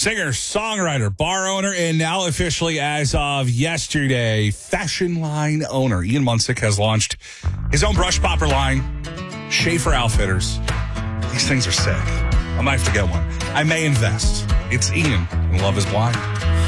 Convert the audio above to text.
Singer, songwriter, bar owner, and now officially as of yesterday, fashion line owner. Ian Munsick has launched his own brush popper line, Schaefer Outfitters. These things are sick. I might have to get one. I may invest. It's Ian, and Love is Blind.